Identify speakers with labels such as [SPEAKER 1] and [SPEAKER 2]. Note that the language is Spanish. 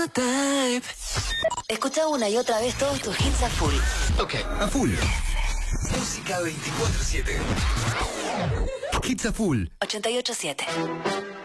[SPEAKER 1] type.
[SPEAKER 2] Escucha una y otra vez todos tus hits a full.
[SPEAKER 3] Ok, a full. Música 24/7. Hits a full.
[SPEAKER 2] 88.7.